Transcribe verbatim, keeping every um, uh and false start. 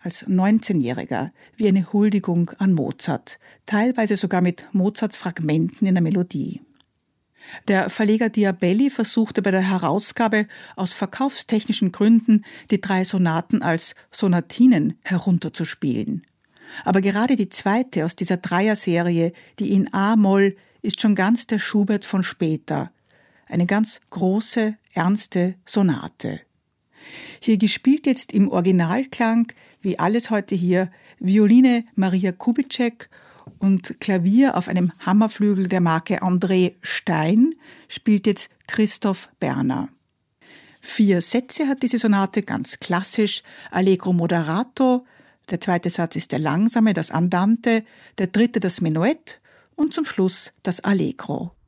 als neunzehnjähriger, wie eine Huldigung an Mozart, teilweise sogar mit Mozarts Fragmenten in der Melodie. Der Verleger Diabelli versuchte bei der Herausgabe aus verkaufstechnischen Gründen, die drei Sonaten als Sonatinen herunterzuspielen. Aber gerade die zweite aus dieser Dreierserie, die in A-Moll, ist schon ganz der Schubert von später. Eine ganz große, ernste Sonate. Hier gespielt jetzt im Originalklang, wie alles heute hier, Violine Maria Kubitschek und Klavier auf einem Hammerflügel der Marke André Stein spielt jetzt Christoph Berner. Vier Sätze hat diese Sonate, ganz klassisch, Allegro moderato, der zweite Satz ist der langsame, das Andante, der dritte das Menuett und zum Schluss das Allegro.